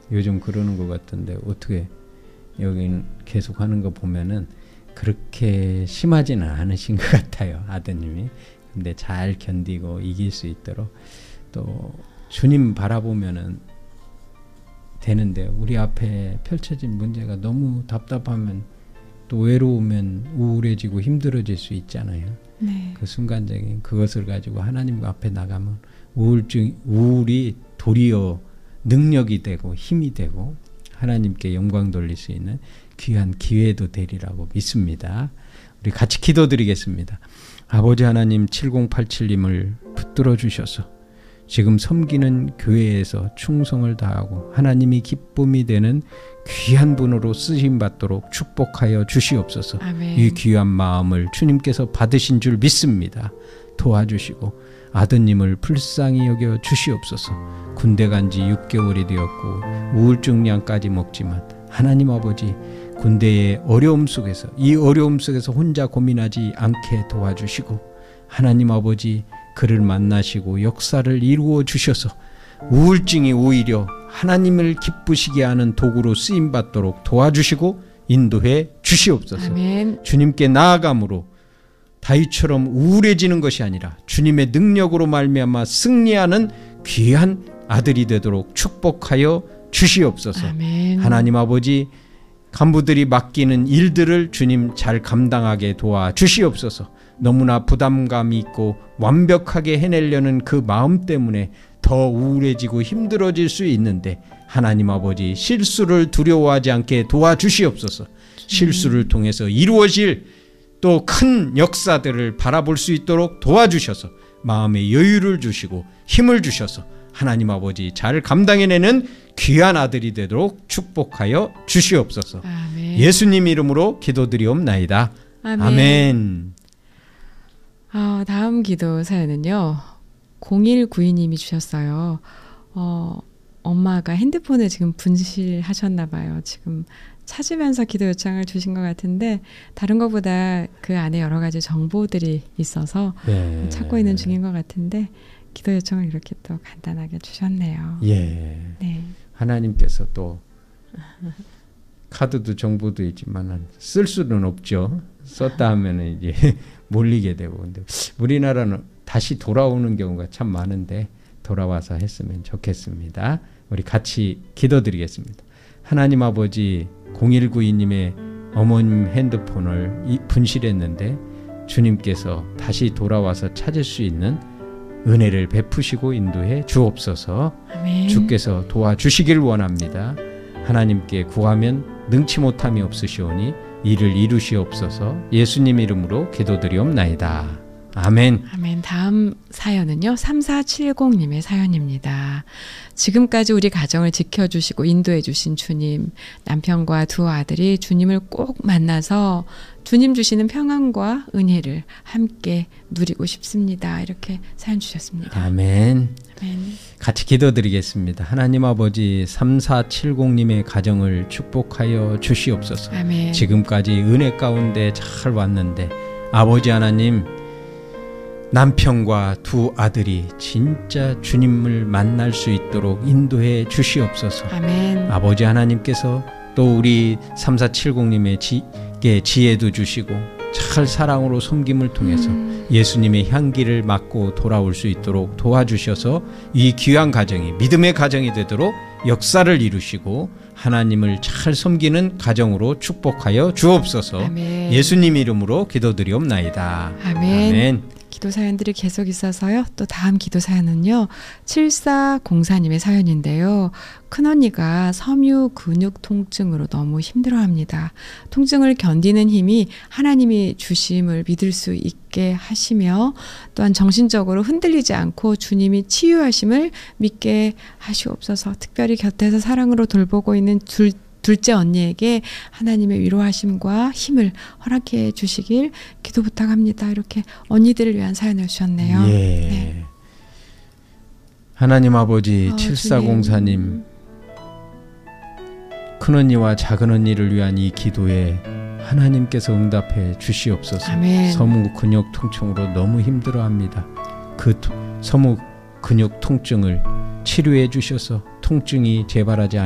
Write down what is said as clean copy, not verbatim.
요즘 그러는 것 같은데 어떻게 여기는 계속 하는 거 보면은 그렇게 심하지는 않으신 것 같아요, 아드님이. 근데 잘 견디고 이길 수 있도록 또 주님 바라보면은 되는데, 우리 앞에 펼쳐진 문제가 너무 답답하면 또 외로우면 우울해지고 힘들어질 수 있잖아요. 네. 그 순간적인 그것을 가지고 하나님 앞에 나가면 우울이 도리어 능력이 되고 힘이 되고 하나님께 영광 돌릴 수 있는 귀한 기회도 되리라고 믿습니다. 우리 같이 기도드리겠습니다. 아버지 하나님, 7087님을 붙들어 주셔서 지금 섬기는 교회에서 충성을 다하고 하나님이 기쁨이 되는 귀한 분으로 쓰임받도록 축복하여 주시옵소서. 아멘. 이 귀한 마음을 주님께서 받으신 줄 믿습니다. 도와주시고 아드님을 불쌍히 여겨 주시옵소서. 군대 간 지 6개월이 되었고 우울증약까지 먹지만 하나님 아버지, 군대의 어려움 속에서, 이 어려움 속에서 혼자 고민하지 않게 도와주시고 하나님 아버지, 그를 만나시고 역사를 이루어 주셔서 우울증이 오히려 하나님을 기쁘시게 하는 도구로 쓰임받도록 도와주시고 인도해 주시옵소서. 아멘. 주님께 나아감으로 다윗처럼 우울해지는 것이 아니라 주님의 능력으로 말미암아 승리하는 귀한 아들이 되도록 축복하여 주시옵소서. 아멘. 하나님 아버지, 간부들이 맡기는 일들을 주님 잘 감당하게 도와주시옵소서. 너무나 부담감이 있고 완벽하게 해내려는 그 마음 때문에 더 우울해지고 힘들어질 수 있는데 하나님 아버지, 실수를 두려워하지 않게 도와주시옵소서. 실수를 통해서 이루어질 또 큰 역사들을 바라볼 수 있도록 도와주셔서 마음의 여유를 주시고 힘을 주셔서 하나님 아버지, 잘 감당해내는 귀한 아들이 되도록 축복하여 주시옵소서. 아멘. 예수님 이름으로 기도드리옵나이다. 아멘. 아멘. 다음 기도 사연은요, 0192님이 주셨어요. 엄마가 핸드폰을 지금 분실하셨나 봐요. 지금 찾으면서 기도 요청을 주신 것 같은데 다른 것보다 그 안에 여러 가지 정보들이 있어서 네. 찾고 있는 중인 것 같은데 기도 요청을 이렇게 또 간단하게 주셨네요. 예. 네. 하나님께서 또 카드도 정보도 있지만 쓸 수는 없죠. 썼다 하면은 이제 몰리게 되고. 근데 우리나라는 다시 돌아오는 경우가 참 많은데 돌아와서 했으면 좋겠습니다. 우리 같이 기도드리겠습니다. 하나님 아버지, 0192님의 어머님 핸드폰을 분실했는데 주님께서 다시 돌아와서 찾을 수 있는 은혜를 베푸시고 인도해 주옵소서. 아멘. 주께서 도와주시길 원합니다. 하나님께 구하면 능치 못함이 없으시오니 이를 이루시옵소서. 예수님 이름으로 기도드리옵나이다. 아멘. 아멘. 다음 사연은요, 3470님의 사연입니다. 지금까지 우리 가정을 지켜주시고 인도해 주신 주님, 남편과 두 아들이 주님을 꼭 만나서 주님 주시는 평안과 은혜를 함께 누리고 싶습니다. 이렇게 사연 주셨습니다. 아멘. 아멘. 같이 기도드리겠습니다. 하나님 아버지, 3470님의 가정을 축복하여 주시옵소서. 아멘. 지금까지 은혜 가운데 잘 왔는데 아버지 하나님, 남편과 두 아들이 진짜 주님을 만날 수 있도록 인도해 주시옵소서. 아멘. 아버지 하나님께서 또 우리 3470님의 지혜도 주시고 잘 사랑으로 섬김을 통해서 예수님의 향기를 맡고 돌아올 수 있도록 도와주셔서 이 귀한 가정이 믿음의 가정이 되도록 역사를 이루시고 하나님을 잘 섬기는 가정으로 축복하여 주옵소서. 아멘. 예수님 이름으로 기도드리옵나이다. 아멘. 아멘. 기도 사연들이 계속 있어서요. 또 다음 기도 사연은요, 7404님의 사연인데요. 큰언니가 섬유 근육 통증으로 너무 힘들어합니다. 통증을 견디는 힘이 하나님이 주심을 믿을 수 있게 하시며 또한 정신적으로 흔들리지 않고 주님이 치유하심을 믿게 하시옵소서. 특별히 곁에서 사랑으로 돌보고 있는 둘째 언니에게 하나님의 위로하심과 힘을 허락해 주시길 기도 부탁합니다. 이렇게 언니들을 위한 사연을 주셨네요. 예. 네. 하나님 아버지, 7404님, 큰언니와 작은언니를 위한 이 기도에 하나님께서 응답해 주시옵소서. 아멘. 섬유 근육 통증으로 너무 힘들어합니다. 그 섬유 근육 통증을 치료해 주셔서 통증이 재발하지